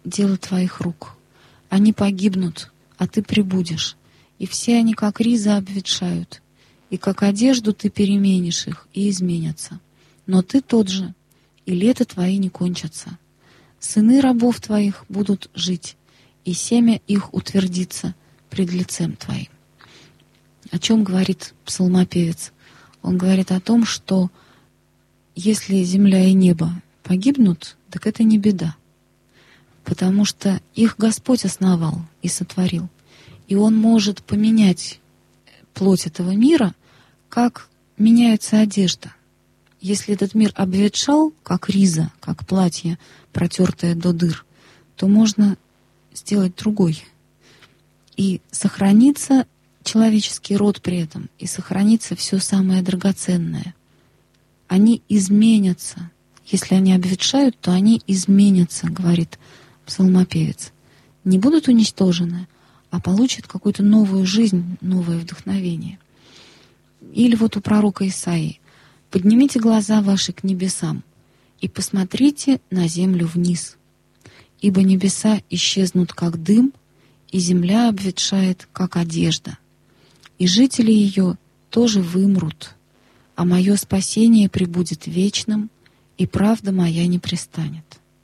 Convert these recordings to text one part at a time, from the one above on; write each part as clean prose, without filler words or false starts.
дело твоих рук. Они погибнут, а ты пребудешь, и все они, как риза, обветшают, и как одежду ты переменишь их, и изменятся. Но ты тот же, и лета твои не кончатся. Сыны рабов твоих будут жить, и семя их утвердится пред лицем твоим». О чем говорит псалмопевец? Он говорит о том, что если земля и небо погибнут, так это не беда, потому что их Господь основал и сотворил. И Он может поменять плоть этого мира, как меняется одежда. Если этот мир обветшал, как риза, как платье, протертое до дыр, то можно сделать другой. И сохранится человеческий род при этом, и сохранится все самое драгоценное. Они изменятся. Если они обветшают, то они изменятся, говорит псалмопевец. Не будут уничтожены, а получат какую-то новую жизнь, новое вдохновение. Или вот у пророка Исаии: «Поднимите глаза ваши к небесам и посмотрите на землю вниз, ибо небеса исчезнут, как дым, и земля обветшает, как одежда, и жители ее тоже вымрут, а мое спасение пребудет вечным, и правда моя не пристанет».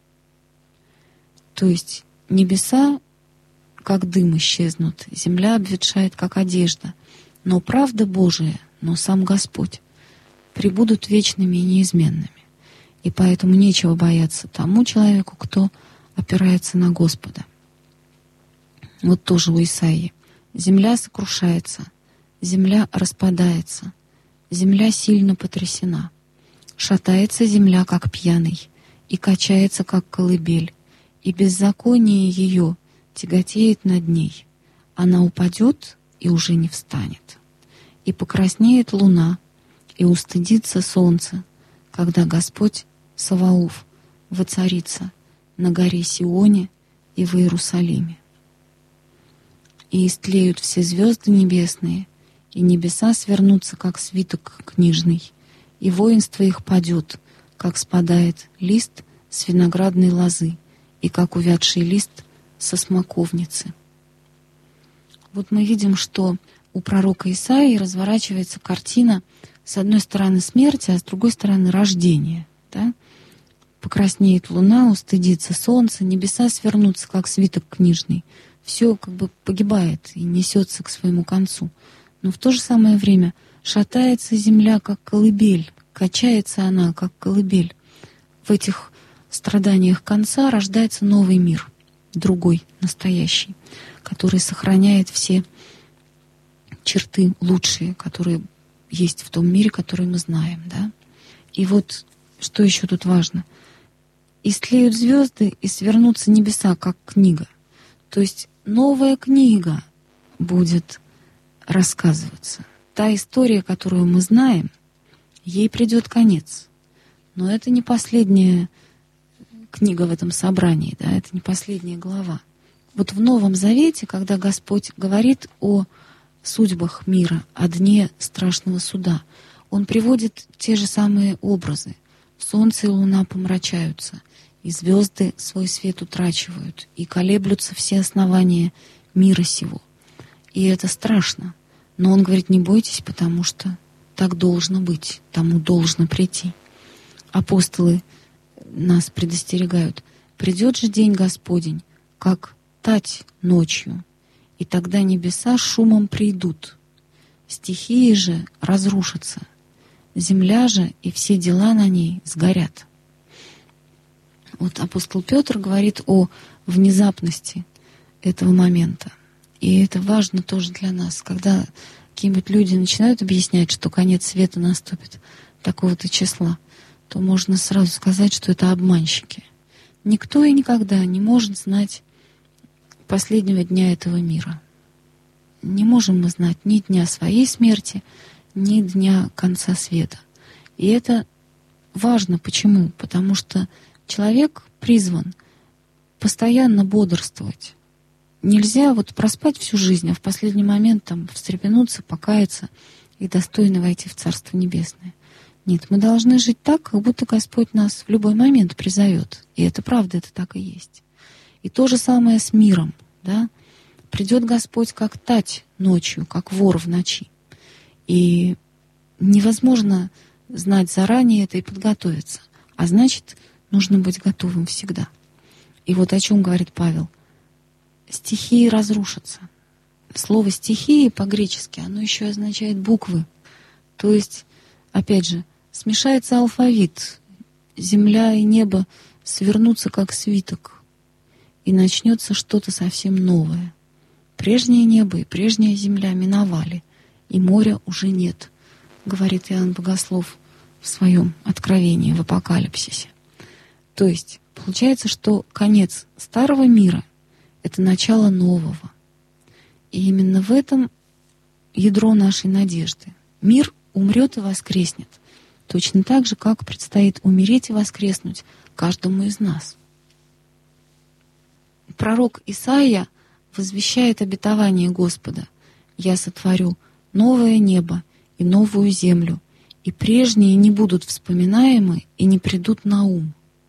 То есть небеса, как дым, исчезнут, земля обветшает, как одежда, но правда Божия, но сам Господь пребудут вечными и неизменными. И поэтому нечего бояться тому человеку, кто опирается на Господа. Вот тоже у Исаии: «Земля сокрушается, земля распадается, земля сильно потрясена. Шатается земля, как пьяный, и качается, как колыбель, и беззаконие ее тяготеет над ней. Она упадет и уже не встанет. И покраснеет луна, и устыдится солнце, когда Господь Саваоф воцарится на горе Сионе и в Иерусалиме. И истлеют все звезды небесные, и небеса свернутся, как свиток книжный, и воинство их падет, как спадает лист с виноградной лозы, и как увядший лист со смоковницы». Вот мы видим, что у пророка Исаии разворачивается картина, с одной стороны смерти, а с другой стороны рождения. Да? Покраснеет луна, устыдится солнце, небеса свернутся, как свиток книжный. Все как бы погибает и несется к своему концу. Но в то же самое время шатается земля, как колыбель, качается она, как колыбель. В этих страданиях конца рождается новый мир, другой, настоящий, который сохраняет все черты лучшие, которые есть в том мире, который мы знаем. Да? И вот что еще тут важно. «Истлеют звезды и свернутся небеса, как книга». То есть новая книга будет рассказываться. Та история, которую мы знаем, ей придет конец. Но это не последняя книга в этом собрании, да, это не последняя глава. Вот в Новом Завете, когда Господь говорит о судьбах мира, о дне страшного суда, Он приводит те же самые образы. Солнце и луна помрачаются, и звезды свой свет утрачивают, и колеблются все основания мира сего. И это страшно. Но Он говорит: не бойтесь, потому что так должно быть, тому должно прийти. Апостолы нас предостерегают: придет же день Господень, как тать ночью, и тогда небеса шумом придут, стихии же разрушатся, земля же и все дела на ней сгорят. Вот апостол Петр говорит о внезапности этого момента. И это важно тоже для нас, когда какие-нибудь люди начинают объяснять, что конец света наступит такого-то числа, то можно сразу сказать, что это обманщики. Никто и никогда не может знать последнего дня этого мира. Не можем мы знать ни дня своей смерти, ни дня конца света. И это важно. Почему? Потому что человек призван постоянно бодрствовать. Нельзя вот проспать всю жизнь, а в последний момент там встрепенуться, покаяться и достойно войти в Царство Небесное. Нет, мы должны жить так, как будто Господь нас в любой момент призовет. И это правда, это так и есть. И то же самое с миром. Да? Придет Господь как тать ночью, как вор в ночи. И невозможно знать заранее это и подготовиться. А значит, нужно быть готовым всегда. И вот о чем говорит Павел. Стихии разрушатся. Слово «стихии» по-гречески, оно еще означает буквы. То есть, опять же, смешается алфавит. Земля и небо свернутся как свиток. И начнется что-то совсем новое. Прежнее небо и прежняя земля миновали, и моря уже нет, говорит Иоанн Богослов в своем откровении, в Апокалипсисе. То есть, получается, что конец старого мира — это начало нового. И именно в этом ядро нашей надежды. Мир умрет и воскреснет, точно так же, как предстоит умереть и воскреснуть каждому из нас. Пророк Исаия возвещает обетование Господа: «Я сотворю новое небо и новую землю, и прежние не будут вспоминаемы и не придут на ум».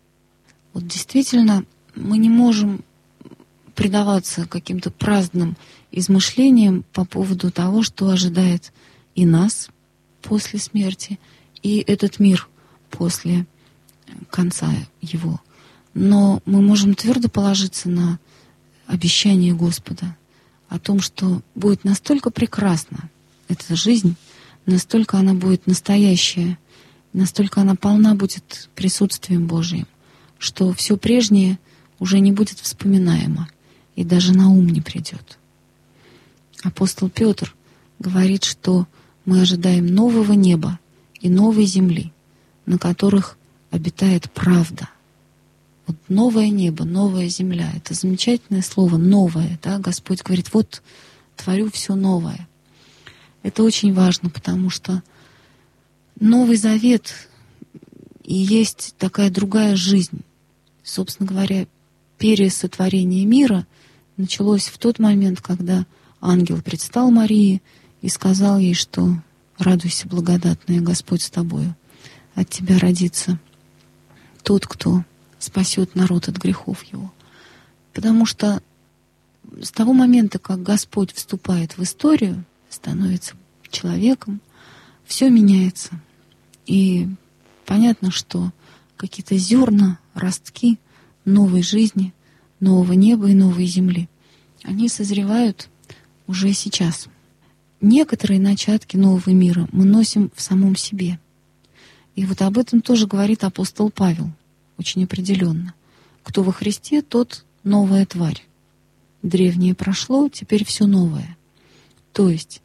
Вот действительно, мы не можем предаваться каким-то праздным измышлениям по поводу того, что ожидает и нас после смерти, и этот мир после конца его. Но мы можем твердо положиться на обещание Господа о том, что будет настолько прекрасна эта жизнь, настолько она будет настоящая, настолько она полна будет присутствием Божиим, что все прежнее уже не будет вспоминаемо и даже на ум не придет. Апостол Петр говорит, что мы ожидаем нового неба и новой земли, на которых обитает правда. Вот новое небо, новая земля — это замечательное слово «новое». Да? Господь говорит: вот творю все новое. Это очень важно, потому что Новый Завет и есть такая другая жизнь. Собственно говоря, пересотворение мира началось в тот момент, когда ангел предстал Марии и сказал ей, что «Радуйся, благодатная, Господь с тобою. От тебя родится тот, кто спасет народ от грехов его». Потому что с того момента, как Господь вступает в историю, становится человеком, все меняется. И понятно, что какие-то зерна, ростки новой жизни, нового неба и новой земли, они созревают уже сейчас. Некоторые начатки нового мира мы носим в самом себе. И вот об этом тоже говорит апостол Павел очень определенно. Кто во Христе, тот новая тварь. Древнее прошло, теперь все новое. То есть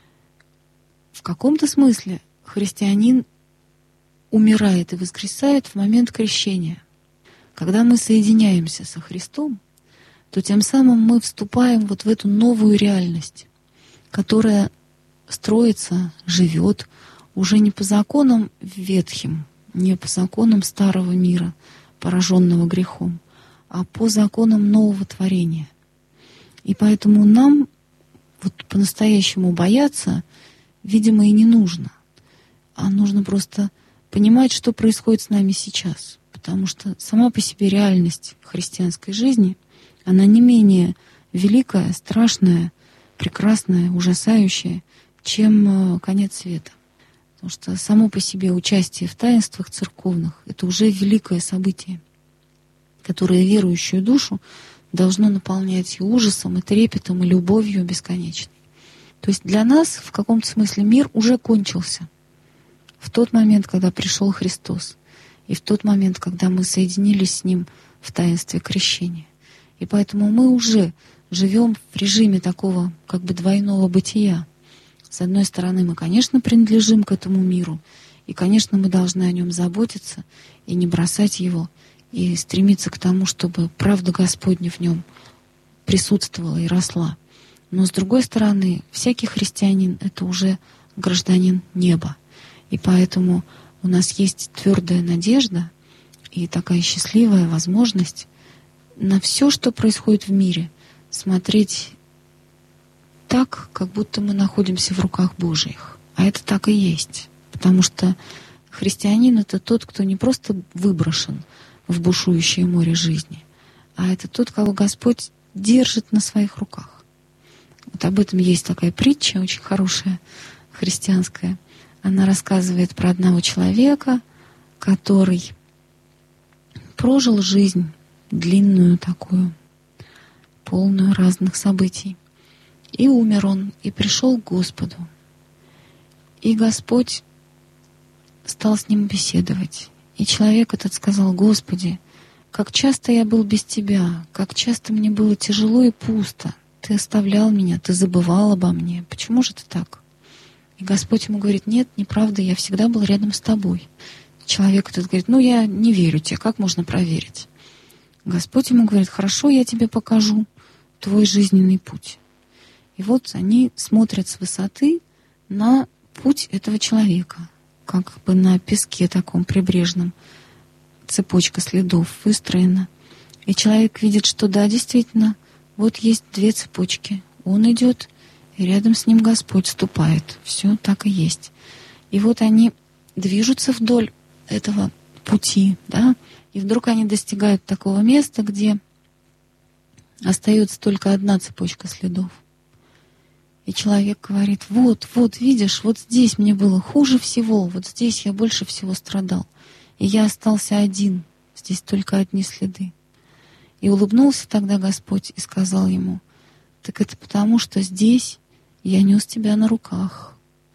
в каком-то смысле христианин умирает и воскресает в момент крещения. Когда мы соединяемся со Христом, то тем самым мы вступаем вот в эту новую реальность, которая строится, живет уже не по законам ветхим, не по законам старого мира, пораженного грехом, а по законам нового творения. И поэтому нам вот по-настоящему бояться, видимо, и не нужно. А нужно просто понимать, что происходит с нами сейчас. Потому что сама по себе реальность христианской жизни, она не менее великая, страшная, прекрасная, ужасающая, чем конец света. Потому что само по себе участие в таинствах церковных — это уже великое событие, которое верующую душу должно наполнять и ужасом, и трепетом, и любовью бесконечной. То есть для нас в каком-то смысле мир уже кончился в тот момент, когда пришел Христос, и в тот момент, когда мы соединились с Ним в таинстве крещения. И поэтому мы уже живем в режиме такого как бы двойного бытия. С одной стороны, мы, конечно, принадлежим к этому миру, и, конечно, мы должны о нем заботиться и не бросать его, и стремиться к тому, чтобы правда Господня в нем присутствовала и росла. Но, с другой стороны, всякий христианин — это уже гражданин неба. И поэтому у нас есть твердая надежда и такая счастливая возможность на все, что происходит в мире, смотреть так, как будто мы находимся в руках Божьих. А это так и есть. Потому что христианин — это тот, кто не просто выброшен в бушующее море жизни, а это тот, кого Господь держит на своих руках. Вот об этом есть такая притча, очень хорошая, христианская. Она рассказывает про одного человека, который прожил жизнь длинную такую, полную разных событий. И умер он, и пришел к Господу. И Господь стал с ним беседовать. И человек этот сказал: «Господи, как часто я был без Тебя, как часто мне было тяжело и пусто. Ты оставлял меня, Ты забывал обо мне. Почему же это так?» И Господь ему говорит: «Нет, неправда, я всегда был рядом с тобой». Человек этот говорит: «Я не верю тебе, как можно проверить?» Господь ему говорит: «Хорошо, я тебе покажу твой жизненный путь». И вот они смотрят с высоты на путь этого человека, как бы на песке таком прибрежном. Цепочка следов выстроена. И человек видит, что да, действительно, вот есть две цепочки. Он идет, и рядом с ним Господь ступает. Все так и есть. И вот они движутся вдоль этого пути, да, и вдруг они достигают такого места, где остается только одна цепочка следов. И человек говорит: вот, видишь, вот здесь мне было хуже всего, вот здесь я больше всего страдал. И я остался один, здесь только одни следы. И улыбнулся тогда Господь и сказал ему: так это потому, что здесь я нес тебя на руках.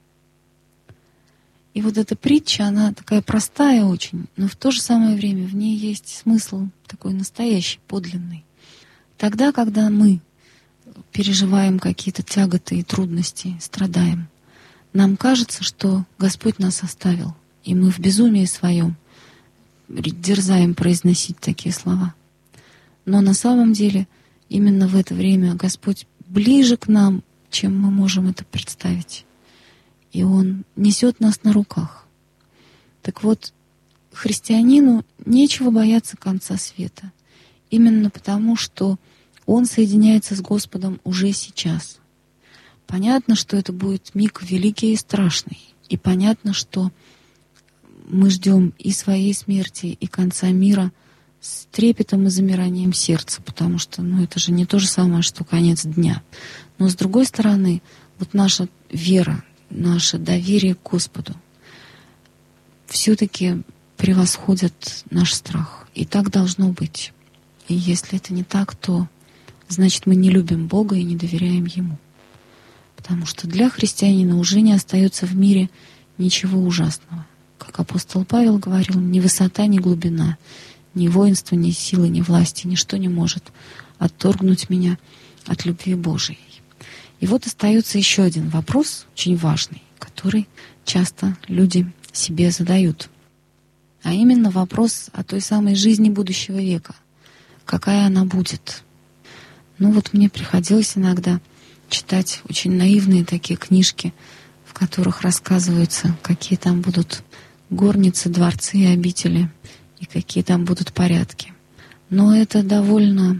И вот эта притча, она такая простая очень, но в то же самое время в ней есть смысл такой настоящий, подлинный. Тогда, когда мы переживаем какие-то тяготы и трудности, страдаем, нам кажется, что Господь нас оставил, и мы в безумии своем дерзаем произносить такие слова. Но на самом деле именно в это время Господь ближе к нам, чем мы можем это представить. И Он несет нас на руках. Так вот, христианину нечего бояться конца света. Именно потому, что он соединяется с Господом уже сейчас. Понятно, что это будет миг великий и страшный. И понятно, что мы ждем и своей смерти, и конца мира с трепетом и замиранием сердца, потому что это же не то же самое, что конец дня. Но с другой стороны, вот наша вера, наше доверие к Господу все-таки превосходят наш страх. И так должно быть. И если это не так, то значит, мы не любим Бога и не доверяем Ему. Потому что для христианина уже не остается в мире ничего ужасного. Как апостол Павел говорил: ни высота, ни глубина, ни воинство, ни силы, ни власти, ничто не может отторгнуть меня от любви Божией. И вот остается еще один вопрос, очень важный, который часто люди себе задают. А именно вопрос о той самой жизни будущего века. Какая она будет? Мне приходилось иногда читать очень наивные такие книжки, в которых рассказывается, какие там будут горницы, дворцы и обители, и какие там будут порядки. Но это довольно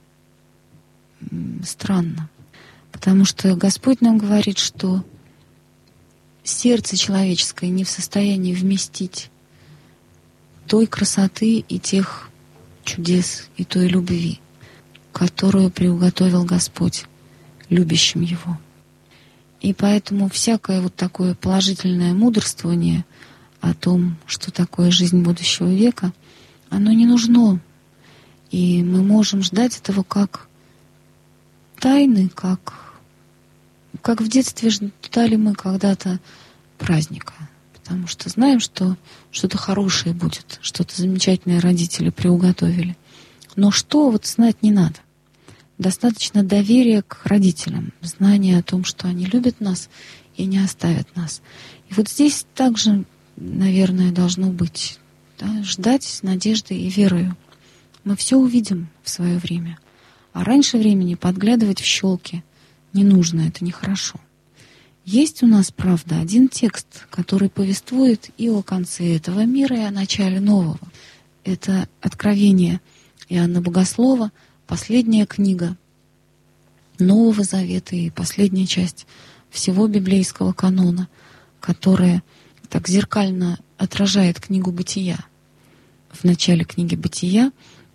странно, потому что Господь нам говорит, что сердце человеческое не в состоянии вместить той красоты и тех чудес, и той любви, которую приуготовил Господь любящим Его. И поэтому всякое вот такое положительное мудрствование о том, что такое жизнь будущего века, оно не нужно. И мы можем ждать этого как тайны, как в детстве ждали мы когда-то праздника. Потому что знаем, что что-то хорошее будет, что-то замечательное родители приуготовили. Но что, знать не надо. Достаточно доверия к родителям, знания о том, что они любят нас и не оставят нас. И вот здесь также, наверное, должно быть, да, ждать с надеждой и верою. Мы все увидим в свое время. А раньше времени подглядывать в щелки не нужно, это нехорошо. Есть у нас, правда, один текст, который повествует и о конце этого мира, и о начале нового. Это Откровение Иоанна Богослова, последняя книга Нового Завета и последняя часть всего библейского канона, которая так зеркально отражает книгу Бытия. В начале книги Бытия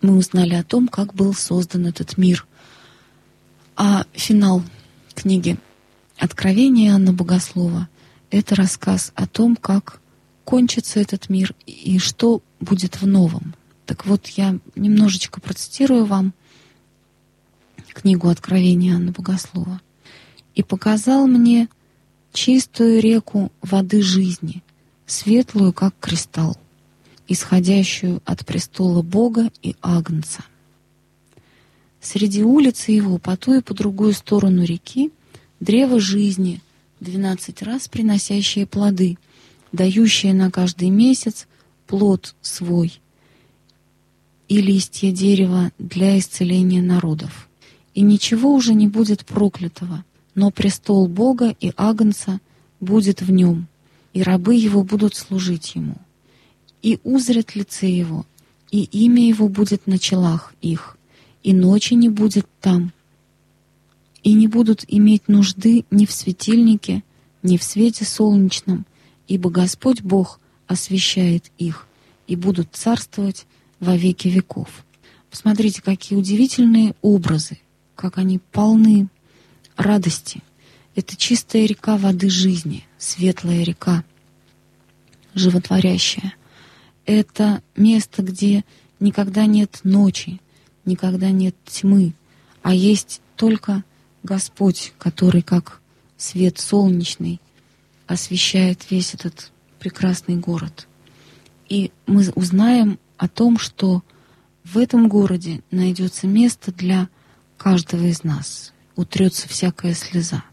мы узнали о том, как был создан этот мир. А финал книги «Откровение» Иоанна Богослова — это рассказ о том, как кончится этот мир и что будет в новом. Так вот, я немножечко процитирую вам книгу «Откровение» Иоанна Богослова. «И показал мне чистую реку воды жизни, светлую, как кристалл, исходящую от престола Бога и Агнца. Среди улицы его, по ту и по другую сторону реки, древо жизни, 12 раз приносящее плоды, дающее на каждый месяц плод свой, и листья дерева для исцеления народов. И ничего уже не будет проклятого, но престол Бога и Агнца будет в нем, и рабы его будут служить ему. И узрят лице его, и имя его будет на челах их, и ночи не будет там, и не будут иметь нужды ни в светильнике, ни в свете солнечном, ибо Господь Бог освещает их, и будут царствовать во веки веков». Посмотрите, какие удивительные образы, как они полны радости. Это чистая река воды жизни, светлая река, животворящая. Это место, где никогда нет ночи, никогда нет тьмы, а есть только Господь, который, как свет солнечный, освещает весь этот прекрасный город. И мы узнаем о том, что в этом городе найдется место для каждого из нас, утрется всякая слеза.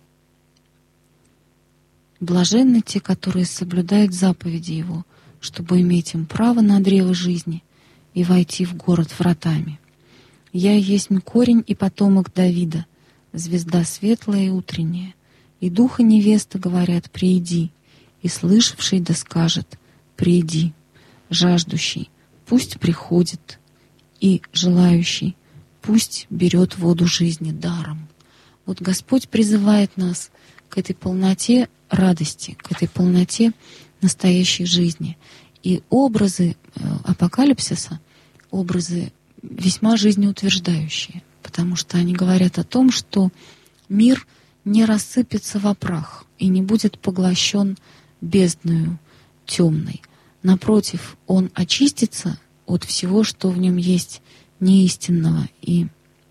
Блаженны те, которые соблюдают заповеди Его, чтобы иметь им право на древо жизни и войти в город вратами. Я есть корень и потомок Давида, звезда светлая и утренняя, и дух и невеста говорят: прииди, и слышавший да скажет: прииди, жаждущий пусть приходит, и желающий пусть берет воду жизни даром. Вот Господь призывает нас к этой полноте радости, к этой полноте настоящей жизни. И образы апокалипсиса, образы весьма жизнеутверждающие, потому что они говорят о том, что мир не рассыпется во прах и не будет поглощен бездною темной. Напротив, он очистится от всего, что в нем есть неистинного и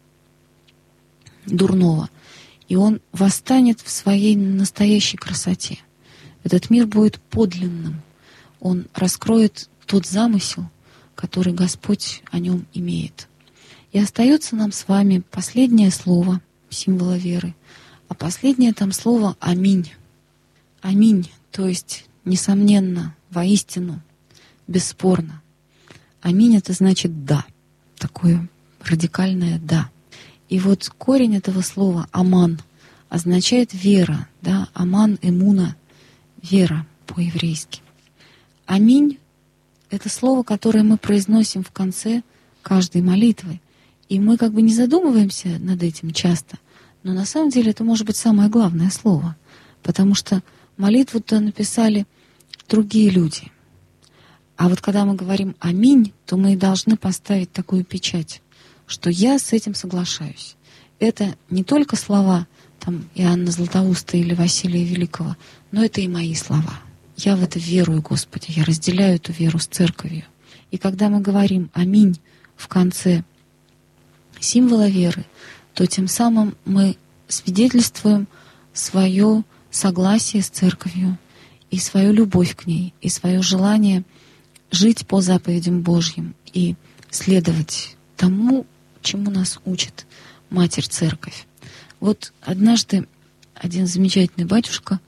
дурного. И он восстанет в своей настоящей красоте. Этот мир будет подлинным. Он раскроет тот замысел, который Господь о нем имеет. И остается нам с вами последнее слово символа веры. А последнее там слово «Аминь». Аминь, то есть, несомненно, воистину, бесспорно. Аминь — это значит «да». Такое радикальное «да». И вот корень этого слова «аман» означает «вера», да, «аман», «эмуна», «вера» по-еврейски. «Аминь» — это слово, которое мы произносим в конце каждой молитвы. И мы как бы не задумываемся над этим часто, но на самом деле это может быть самое главное слово, потому что молитву-то написали другие люди. А вот когда мы говорим «Аминь», то мы и должны поставить такую печать, что я с этим соглашаюсь. Это не только слова там, Иоанна Златоуста или Василия Великого, но это и мои слова. Я в это верую, Господи, я разделяю эту веру с Церковью. И когда мы говорим «Аминь» в конце символа веры, то тем самым мы свидетельствуем свое согласие с Церковью и свою любовь к ней, и свое желание жить по заповедям Божьим и следовать тому, чему нас учит Матерь Церковь. Вот однажды один замечательный батюшка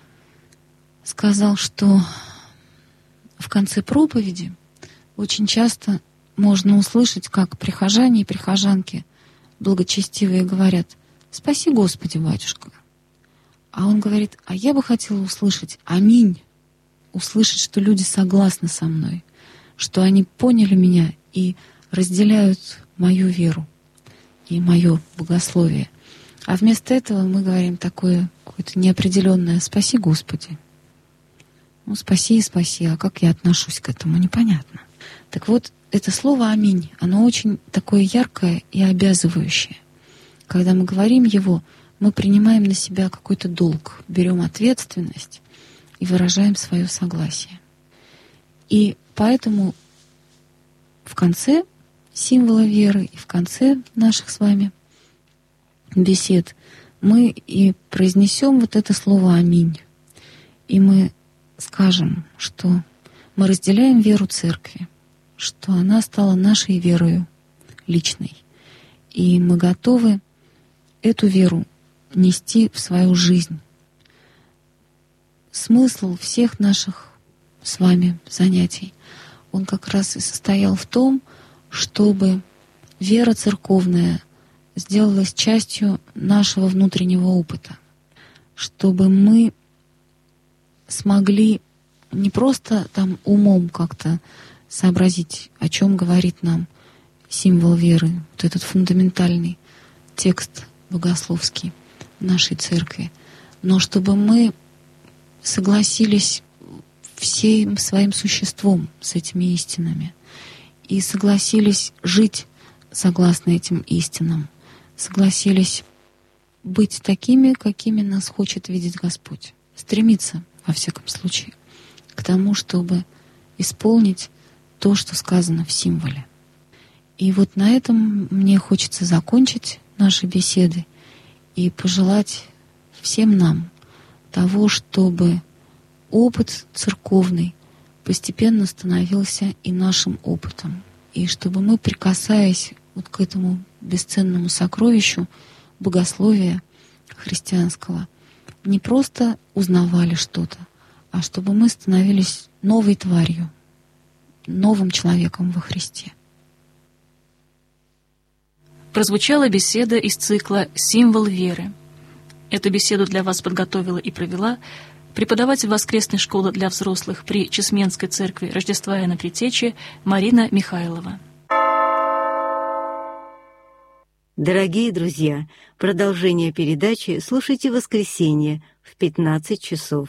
сказал, что в конце проповеди очень часто можно услышать, как прихожане и прихожанки благочестивые говорят: «Спаси, Господи, батюшка». А он говорит: а я бы хотела услышать «Аминь», услышать, что люди согласны со мной, что они поняли меня и разделяют мою веру и мое богословие. А вместо этого мы говорим такое какое-то неопределенное «Спаси, Господи». Ну, спаси и спаси, а как я отношусь к этому, непонятно. Так вот, это слово «Аминь», оно очень такое яркое и обязывающее. Когда мы говорим его, мы принимаем на себя какой-то долг, берем ответственность и выражаем свое согласие. И поэтому в конце символа веры и в конце наших с вами бесед мы и произнесем вот это слово «Аминь». И мы скажем, что мы разделяем веру Церкви, что она стала нашей верою личной. И мы готовы эту веру нести в свою жизнь. Смысл всех наших с вами занятий, он как раз и состоял в том, чтобы вера церковная сделалась частью нашего внутреннего опыта, чтобы мы смогли не просто там умом как-то сообразить, о чем говорит нам символ веры, вот этот фундаментальный текст богословский нашей церкви, но чтобы мы согласились всем своим существом с этими истинами и согласились жить согласно этим истинам, согласились быть такими, какими нас хочет видеть Господь, стремиться, во всяком случае, к тому, чтобы исполнить то, что сказано в символе. И вот на этом мне хочется закончить наши беседы и пожелать всем нам того, чтобы опыт церковный постепенно становился и нашим опытом, и чтобы мы, прикасаясь вот к этому бесценному сокровищу богословия христианского, не просто узнавали что-то, а чтобы мы становились новой тварью, новым человеком во Христе. Прозвучала беседа из цикла «Символ веры». Эту беседу для вас подготовила и провела преподаватель воскресной школы для взрослых при Чесменской церкви Рождества Иоанна Предтечи Марина Михайлова. Дорогие друзья, продолжение передачи слушайте в воскресенье в 15 часов.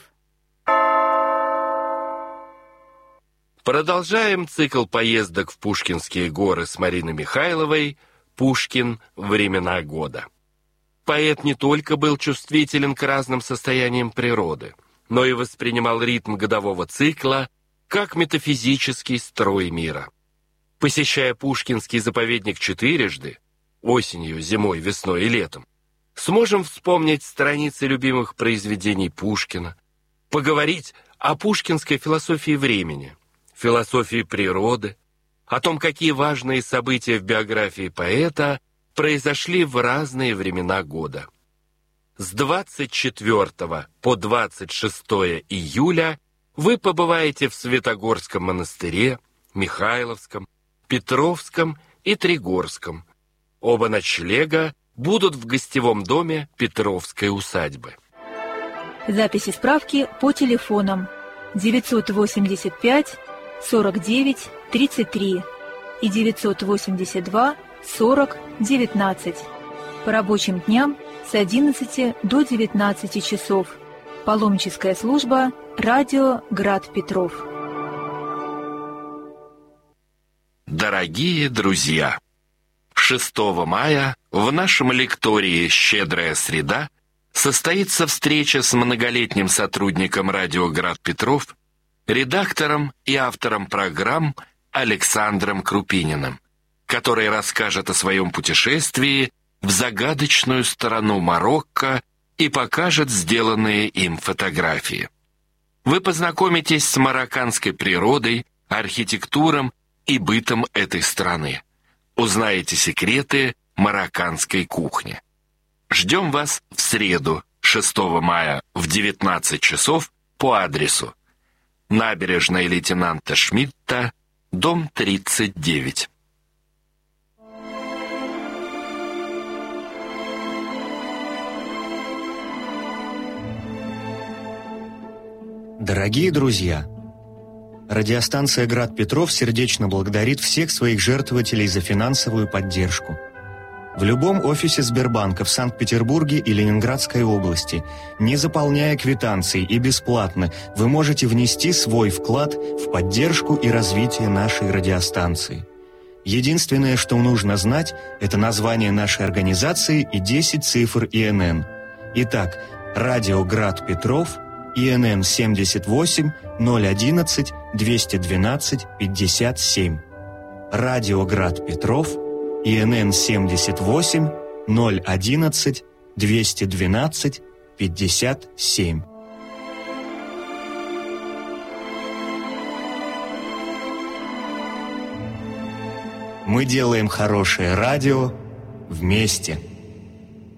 Продолжаем цикл поездок в Пушкинские горы с Мариной Михайловой «Пушкин. Времена года». Поэт не только был чувствителен к разным состояниям природы, но и воспринимал ритм годового цикла как метафизический строй мира. Посещая Пушкинский заповедник четырежды, осенью, зимой, весной и летом, сможем вспомнить страницы любимых произведений Пушкина, поговорить о пушкинской философии времени, философии природы, о том, какие важные события в биографии поэта произошли в разные времена года. С 24 по 26 июля вы побываете в Святогорском монастыре, Михайловском, Петровском и Тригорском. Оба ночлега будут в гостевом доме Петровской усадьбы. Записи справки по телефонам 985 49 33 и 982 40 19. По рабочим дням с 11 до 19 часов. Паломническая служба «Радио Град Петров». Дорогие друзья! 6 мая в нашем лектории «Щедрая среда» состоится встреча с многолетним сотрудником радио «Град Петров», редактором и автором программ Александром Крупининым, который расскажет о своем путешествии в загадочную сторону Марокко и покажет сделанные им фотографии. Вы познакомитесь с марокканской природой, архитектурой и бытом этой страны. Узнаете секреты марокканской кухни. Ждем вас в среду, 6 мая в 19 часов по адресу набережная лейтенанта Шмидта, дом 39. Дорогие друзья, радиостанция «Град Петров» сердечно благодарит всех своих жертвователей за финансовую поддержку. В любом офисе Сбербанка в Санкт-Петербурге и Ленинградской области, не заполняя квитанции и бесплатно, вы можете внести свой вклад в поддержку и развитие нашей радиостанции. Единственное, что нужно знать, это название нашей организации и 10 цифр ИНН. Итак, Радио Град Петров, ИНН 78 011 212 57. Радио Град Петров, ИНН 78 011 212 57. Мы делаем хорошее радио вместе.